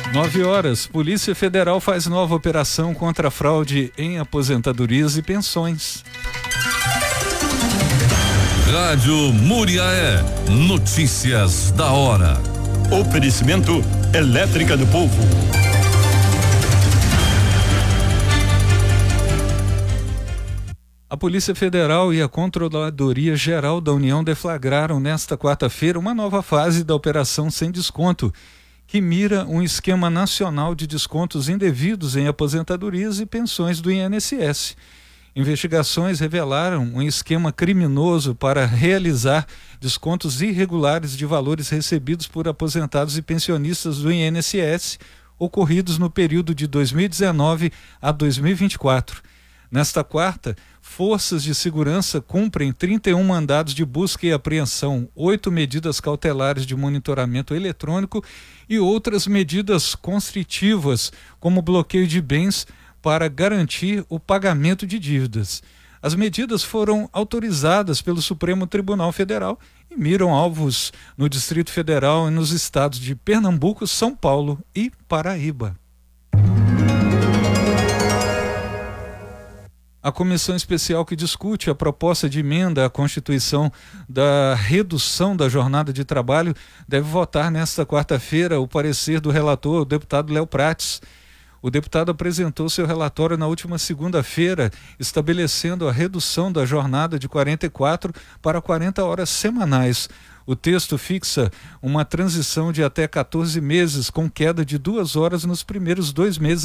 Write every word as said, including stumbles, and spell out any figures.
Nove horas, Polícia Federal faz nova operação contra a fraude em aposentadorias e pensões. Rádio Muriaé, notícias da hora. Oferecimento Elétrica do Povo. A Polícia Federal e a Controladoria Geral da União deflagraram nesta quarta-feira uma nova fase da Operação Sem Desconto, que mira um esquema nacional de descontos indevidos em aposentadorias e pensões do I N S S. Investigações revelaram um esquema criminoso para realizar descontos irregulares de valores recebidos por aposentados e pensionistas do I N S S, ocorridos no período de dois mil e dezenove a dois mil e vinte e quatro. Nesta quarta, forças de segurança cumprem trinta e um mandados de busca e apreensão, oito medidas cautelares de monitoramento eletrônico e outras medidas constritivas, como bloqueio de bens para garantir o pagamento de dívidas. As medidas foram autorizadas pelo Supremo Tribunal Federal e miram alvos no Distrito Federal e nos estados de Pernambuco, São Paulo e Paraíba. A comissão especial que discute a proposta de emenda à Constituição da redução da jornada de trabalho deve votar nesta quarta-feira o parecer do relator, o deputado Léo Prates. O deputado apresentou seu relatório na última segunda-feira, estabelecendo a redução da jornada de quarenta e quatro para quarenta horas semanais. O texto fixa uma transição de até quatorze meses, com queda de duas horas nos primeiros dois meses